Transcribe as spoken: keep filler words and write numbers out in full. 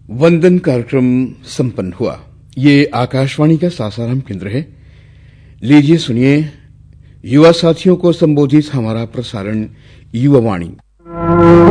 वंदन कार्यक्रम संपन्न हुआ। ये आकाशवाणी का सासाराम केंद्र है। लीजिए सुनिए युवा साथियों को संबोधित हमारा प्रसारण युवा वाणी।